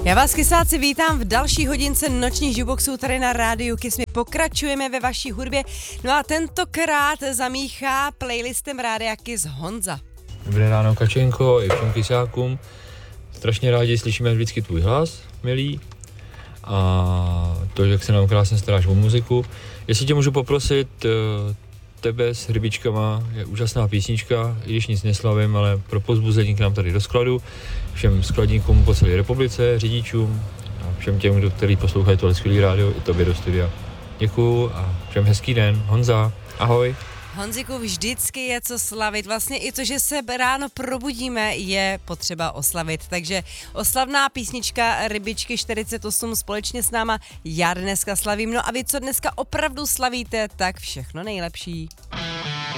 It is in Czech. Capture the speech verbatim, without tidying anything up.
Já vás, kysáci, vítám v další hodince nočních jukeboxů tady na rádiu Kiss. My pokračujeme ve vaší hudbě. No a tentokrát zamíchá playlistem rádia Kiss Honza. Dobré ráno, Kačenko, i všem kysákům. Strašně rádi slyšíme vždycky tvůj hlas, milý. A to, jak se nám krásně staráš o muziku. Jestli tě můžu poprosit, tebe s hrybičkama je úžasná písnička, i když nic neslavím, ale pro povzbuzení k nám tady do skladu, všem skladníkům po celé republice, řidičům a všem těm, kdo, který poslouchají tohle skvělý rádio, i tobě do studia. Děkuju a všem hezký den. Honza, ahoj. Honziku, vždycky je co slavit. Vlastně i to, že se ráno probudíme, je potřeba oslavit. Takže oslavná písnička Rybičky čtyřicet osm společně s náma. Já dneska slavím. No a vy, co dneska opravdu slavíte, tak všechno nejlepší.